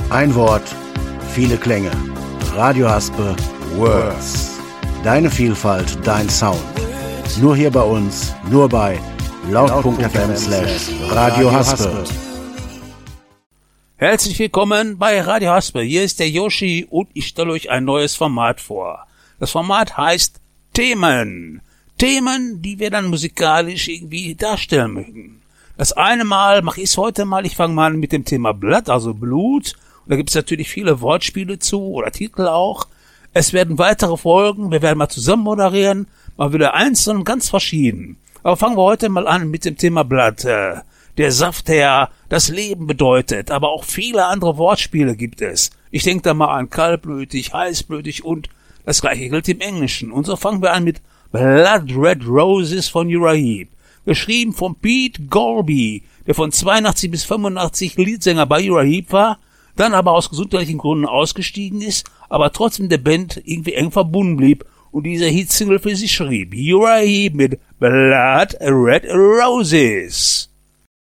Ein Wort, viele Klänge. Radio Haspe Words. Deine Vielfalt, dein Sound. Nur hier bei uns, nur bei laut.fm/Radio Haspe. Herzlich willkommen bei Radio Haspe. Hier ist der Yoshi und ich stelle euch ein neues Format vor. Das Format heißt Themen. Themen, die wir dann musikalisch irgendwie darstellen möchten. Das eine Mal mache ich es heute mal. Ich fange mal an mit dem Thema Blood, also Blut. Und da gibt es natürlich viele Wortspiele zu oder Titel auch. Es werden weitere Folgen. Wir werden mal zusammen moderieren. Mal wieder einzeln und ganz verschieden. Aber fangen wir heute mal an mit dem Thema Blood. Der Saft, der das Leben bedeutet. Aber auch viele andere Wortspiele gibt es. Ich denke da mal an kaltblütig, heißblütig und das gleiche gilt im Englischen. Und so fangen wir an mit Blood Red Roses von Uriah Heep. Geschrieben von Pete Golby, der von 82 bis 85 Leadsänger bei Uriah Heep war, dann aber aus gesundheitlichen Gründen ausgestiegen ist, aber trotzdem der Band irgendwie eng verbunden blieb und diese Hitsingle für sich schrieb. Uriah Heep mit Blood Red Roses.